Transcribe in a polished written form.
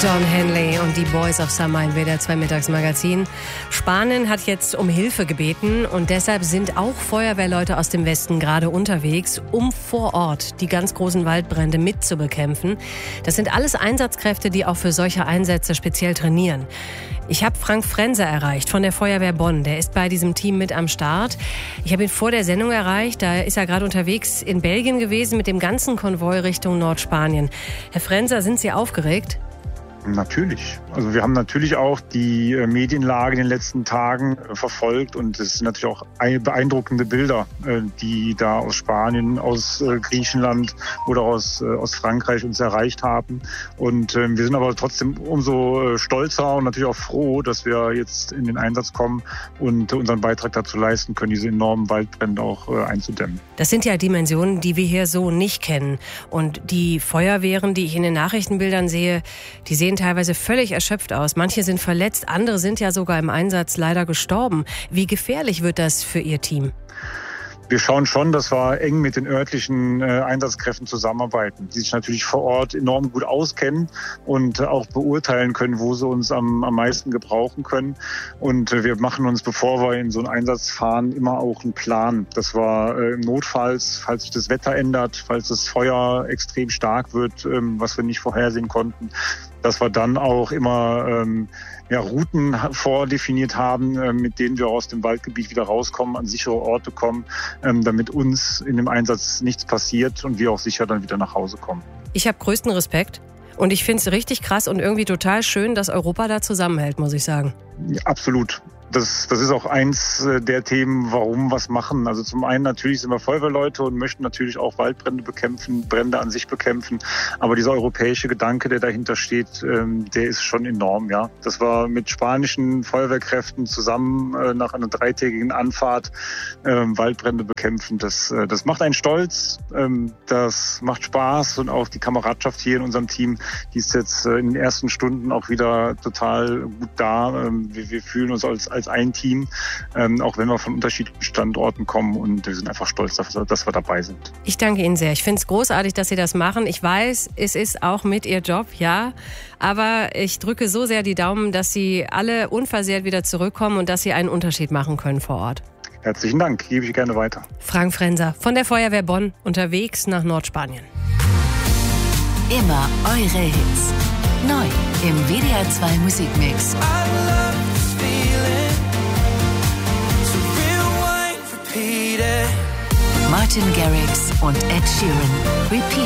Don Henley und die Boys of Summer im WDR 2 Mittagsmagazin. Spanien hat jetzt um Hilfe gebeten und deshalb sind auch Feuerwehrleute aus dem Westen gerade unterwegs, um vor Ort die ganz großen Waldbrände mitzubekämpfen. Das sind alles Einsatzkräfte, die auch für solche Einsätze speziell trainieren. Ich habe Frank Frenser erreicht von der Feuerwehr Bonn. Der ist bei diesem Team mit am Start. Ich habe ihn vor der Sendung erreicht. Da ist er gerade unterwegs in Belgien gewesen mit dem ganzen Konvoi Richtung Nordspanien. Herr Frenser, sind Sie aufgeregt? Natürlich. Also wir haben natürlich auch die Medienlage in den letzten Tagen verfolgt und es sind natürlich auch beeindruckende Bilder, die da aus Spanien, aus Griechenland oder aus Frankreich uns erreicht haben. Und wir sind aber trotzdem umso stolzer und natürlich auch froh, dass wir jetzt in den Einsatz kommen und unseren Beitrag dazu leisten können, diese enormen Waldbrände auch einzudämmen. Das sind ja Dimensionen, die wir hier so nicht kennen. Und die Feuerwehren, die ich in den Nachrichtenbildern sehe, die sehen teilweise völlig erschöpft aus. Manche sind verletzt, andere sind ja sogar im Einsatz leider gestorben. Wie gefährlich wird das für Ihr Team? Wir schauen schon, dass wir eng mit den örtlichen Einsatzkräften zusammenarbeiten, die sich natürlich vor Ort enorm gut auskennen und auch beurteilen können, wo sie uns am meisten gebrauchen können. Und wir machen uns, bevor wir in so einen Einsatz fahren, immer auch einen Plan, dass wir notfalls, falls sich das Wetter ändert, falls das Feuer extrem stark wird, was wir nicht vorhersehen konnten, dass wir dann auch immer Routen vordefiniert haben, mit denen wir aus dem Waldgebiet wieder rauskommen, an sichere Orte kommen, damit uns in dem Einsatz nichts passiert und wir auch sicher dann wieder nach Hause kommen. Ich habe größten Respekt und ich finde es richtig krass und irgendwie total schön, dass Europa da zusammenhält, muss ich sagen. Ja, absolut. Das ist auch eins der Themen, warum wir es machen. Also zum einen natürlich sind wir Feuerwehrleute und möchten natürlich auch Waldbrände bekämpfen, Brände an sich bekämpfen. Aber dieser europäische Gedanke, der dahinter steht, der ist schon enorm, ja. Dass wir mit spanischen Feuerwehrkräften zusammen nach einer 3-tägigen Anfahrt Waldbrände bekämpfen, das macht einen stolz, das macht Spaß und auch die Kameradschaft hier in unserem Team, die ist jetzt in den ersten Stunden auch wieder total gut da. Wir fühlen uns als ein Team, auch wenn wir von unterschiedlichen Standorten kommen und wir sind einfach stolz, dass wir dabei sind. Ich danke Ihnen sehr. Ich finde es großartig, dass Sie das machen. Ich weiß, es ist auch mit Ihr Job, ja, aber ich drücke so sehr die Daumen, dass Sie alle unversehrt wieder zurückkommen und dass Sie einen Unterschied machen können vor Ort. Herzlichen Dank, gebe ich gerne weiter. Frank Frenser von der Feuerwehr Bonn, unterwegs nach Nordspanien. Immer eure Hits. Neu im WDR 2 Musikmix. Martin Garrix und Ed Sheeran. Repeat.